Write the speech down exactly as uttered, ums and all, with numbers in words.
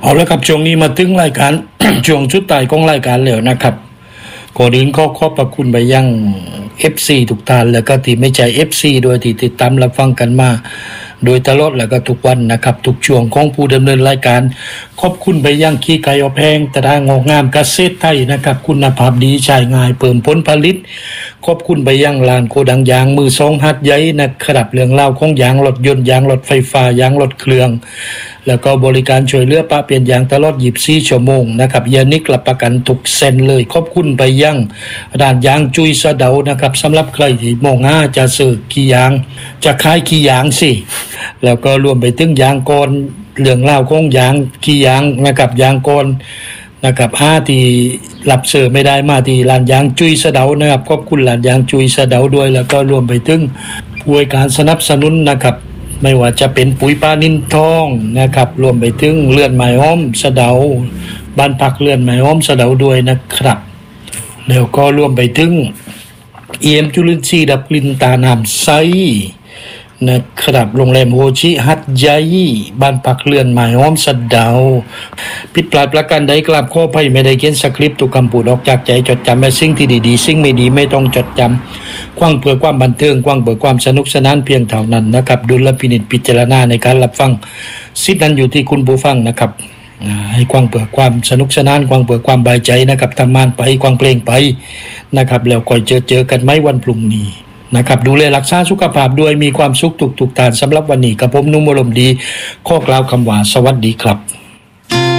เอาละครับช่วงนี้มาถึงรายการ ช่วงชุดไต่ของรายการแล้วนะครับก่อนอื่นขอขอบพระคุณไปยัง เอฟ ซี ทุกท่านแล้วก็ที่ไม่ใช่ เอฟ ซี โดยที่ติดตามรับฟังกันมาโดยตลอดแล้วก็ทุกวันนะครับทุกช่วงของผู้ดำเนินรายการขอบคุณไปยังขี้ไก่อบแห้งตรางอกงามเกษตรไทยนะครับคุณภาพดีใช้ง่ายเพิ่มผลผลิตขอบคุณไปยังร้านโกดังยางมือสองหัดใหญ่นะครับเรื่องเล่าของยางรถยนต์ยางรถไฟฟ้ายางรถเครื่องแล้วก็บริการช่วยเหลือป้าเปลี่ยนยางตลอดยี่สิบสี่ชั่วโมงนะครับยานิกรับประกันทุกเส้นเลยขอบคุณไปยังร้านยางจุยสะเดานะครับสำหรับใครที่มองหาจะซื้อขี้ยางจะขายขี้ยางสิแล้วก็รวมไปถึงยางก้อนเรื่องเล่าของยางขี้ยางนะครับยางก้อนนะครับห้าที่หลับเสือไม่ได้มาที่ร้านยางจุยสะเดานะครับขอบคุณร้านยางจุยสะเดาด้วยแล้วก็รวมไปถึงผู้ให้การสนับสนุนนะครับไม่ว่าจะเป็นปุ๋ยปลานินทองนะครับรวมไปถึงเลื่อนไม้อ้อมสะเดาบ้านพักเลื่อนไม้อ้อมสะเดาด้วยนะครับแล้วก็รวมไปถึงเอี่ยมจุลินทรีย์ดับกลิ่นตาน้ำใสนะครับโรงแรมโฮชิฮัตใหญ่บ้านพักเลื่อนไม้อ้อมสะเดาผิดพลาดประการใดกราบขออภัยไม่ได้เขียนสคริปต์ทุกคำพูดออกจากใจจดจำและสิ่งที่ดีๆสิ่งไม่ดีไม่ต้องจดจำกว้างเพื่อความบันเทิงกว้างเพื่อความสนุกสนานเพียงเท่านั้นนะครับดุลพินิจพิจารณาในการรับฟังสิทธินั้นอยู่ที่คุณผู้ฟังนะครับให้กว้างเพื่อความสนุกสนานกว้างเพื่อความบายใจนะครับทำงานไปกว้างเพลงไปนะครับแล้วค่อยเจอเจอกันไหมวันพรุ่งนี้นะครับดูแลรักษาสุขภาพด้วยมีความสุขทุกๆท่านสำหรับวันนี้กับผมนุ่มอารมณ์ดีข้อกล่าวคำว่าสวัสดีครับ